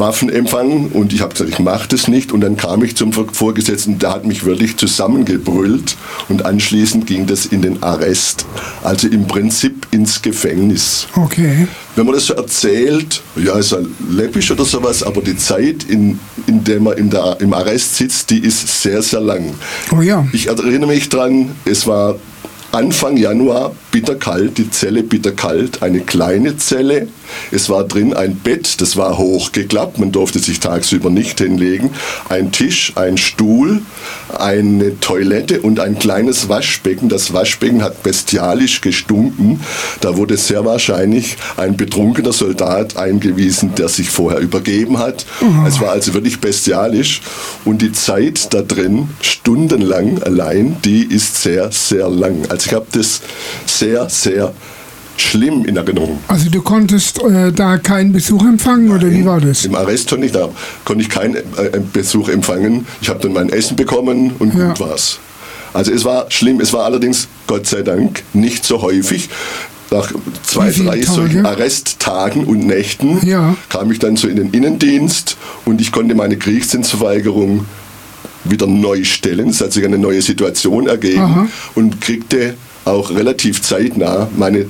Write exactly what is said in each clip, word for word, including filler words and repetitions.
Waffenempfang und ich habe gesagt, ich mache das nicht und dann kam ich zum Vorgesetzten, der hat mich wirklich zusammengebrüllt und anschließend ging das in den Arrest, also im Prinzip ins Gefängnis. Okay. Wenn man das so erzählt, ja, ist ja läppisch oder sowas, aber die Zeit, in, in der man in der, im Arrest sitzt, die ist sehr, sehr lang. Oh ja. Ich erinnere mich dran, es war Anfang Januar, bitterkalt, die Zelle bitterkalt, eine kleine Zelle. Es war drin ein Bett, das war hochgeklappt, man durfte sich tagsüber nicht hinlegen. Ein Tisch, ein Stuhl, eine Toilette und ein kleines Waschbecken. Das Waschbecken hat bestialisch gestunken. Da wurde sehr wahrscheinlich ein betrunkener Soldat eingewiesen, der sich vorher übergeben hat. Mhm. Es war also wirklich bestialisch. Und die Zeit da drin, stundenlang allein, die ist sehr, sehr lang. Also ich habe das sehr, sehr schlimm in Erinnerung. Also du konntest äh, da keinen Besuch empfangen. Nein, oder wie war das? Im Arrest konnte ich, da, konnte ich keinen äh, Besuch empfangen. Ich habe dann mein Essen bekommen und ja. gut war's. Also es war schlimm. Es war allerdings, Gott sei Dank, nicht so häufig. Nach zwei, drei solchen Arresttagen und Nächten ja. kam ich dann so in den Innendienst und ich konnte meine Kriegsdienstverweigerung wieder neu stellen. Es hat sich eine neue Situation ergeben. Aha. Und kriegte auch relativ zeitnah meine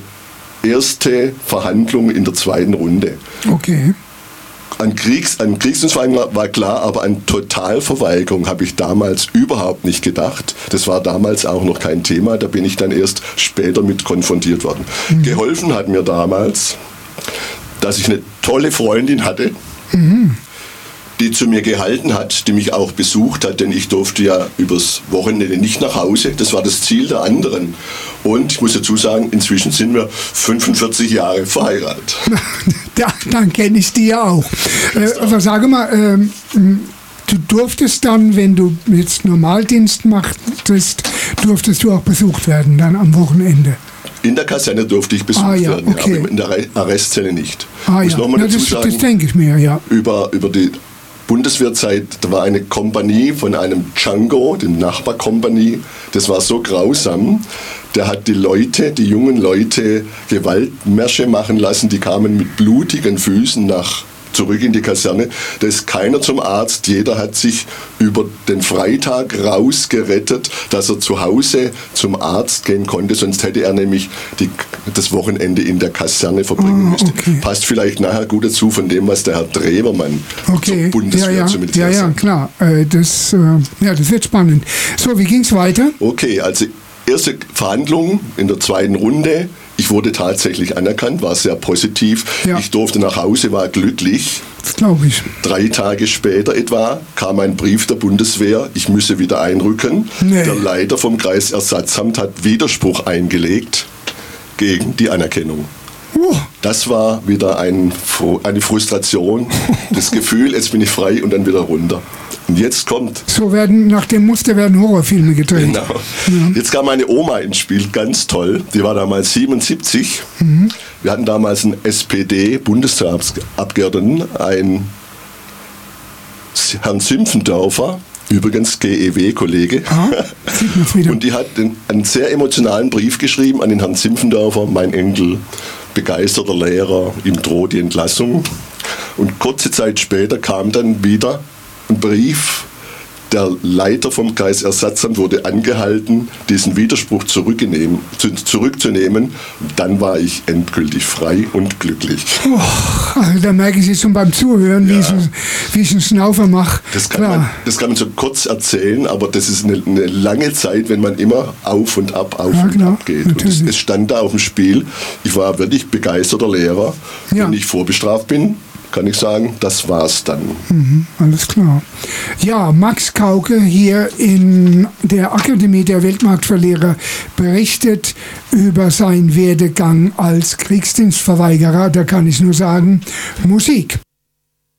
erste Verhandlung in der zweiten Runde. Okay. An, Kriegs, an Kriegsdienstverweigerung war klar, aber an Totalverweigerung habe ich damals überhaupt nicht gedacht. Das war damals auch noch kein Thema, da bin ich dann erst später mit konfrontiert worden. Mhm. Geholfen hat mir damals, dass ich eine tolle Freundin hatte, mhm. die zu mir gehalten hat, die mich auch besucht hat, denn ich durfte ja übers Wochenende nicht nach Hause. Das war das Ziel der anderen. Und ich muss dazu sagen, inzwischen sind wir fünfundvierzig Jahre verheiratet. Ja, dann kenne ich die ja auch. Äh, aber sage mal, ähm, du durftest dann, wenn du jetzt Normaldienst machtest, durftest du auch besucht werden dann am Wochenende? In der Kaserne durfte ich besucht ah, ja, werden, okay. aber in der Arrestzelle nicht. Ah, muss ja. noch mal Na, dazu das, sagen, das denke ich mir, ja. Über, über die Bundeswehrzeit, da war eine Kompanie von einem Django, dem Nachbarkompanie, das war so grausam, der hat die Leute, die jungen Leute Gewaltmärsche machen lassen, die kamen mit blutigen Füßen nach zurück in die Kaserne. Da ist keiner zum Arzt. Jeder hat sich über den Freitag rausgerettet, dass er zu Hause zum Arzt gehen konnte. Sonst hätte er nämlich die, das Wochenende in der Kaserne verbringen ah, müssen. Okay. Passt vielleicht nachher gut dazu von dem, was der Herr Drewermann okay. zur Bundeswehr, ja, ja. zur Militär ja, ja, sagt. klar. Äh, das, äh, ja, das wird spannend. So, wie ging es weiter? Okay, also erste Verhandlung in der zweiten Runde. Ich wurde tatsächlich anerkannt, war sehr positiv. Ja. Ich durfte nach Hause, war glücklich. Das glaube ich. Drei Tage später etwa kam ein Brief der Bundeswehr, ich müsse wieder einrücken. Nee. Der Leiter vom Kreisersatzamt hat Widerspruch eingelegt gegen die Anerkennung. Uh. Das war wieder ein, eine Frustration, das Gefühl, jetzt bin ich frei und dann wieder runter. Und jetzt kommt... So werden, nach dem Muster werden Horrorfilme gedreht. Genau. Ja. Jetzt kam meine Oma ins Spiel, ganz toll. Die war damals siebenundsiebzig. Mhm. Wir hatten damals einen S P D-Bundestagsabgeordneten, einen Herrn Simpfendorfer, übrigens G E W-Kollege. Und die hat einen sehr emotionalen Brief geschrieben an den Herrn Simpfendorfer, mein Enkel, begeisterter Lehrer, ihm droht die Entlassung. Und kurze Zeit später kam dann wieder ein Brief, der Leiter vom Kreisersatzamt wurde angehalten, diesen Widerspruch zurückzunehmen. Und dann war ich endgültig frei und glücklich. Oh, also da merke ich jetzt schon beim Zuhören, ja. wie, ich, wie ich einen Schnaufer mache. Das kann, man, das kann man so kurz erzählen, aber das ist eine, eine lange Zeit, wenn man immer auf und ab, auf ja, und klar, ab geht. Und es, es stand da auf dem Spiel. Ich war wirklich begeisterter Lehrer. Ja. Wenn ich vorbestraft bin, kann ich sagen, das war's dann. Mhm, alles klar. Ja, Max Kauke hier in der Akademie der Weltmarktverlierer berichtet über seinen Werdegang als Kriegsdienstverweigerer. Da kann ich nur sagen, Musik.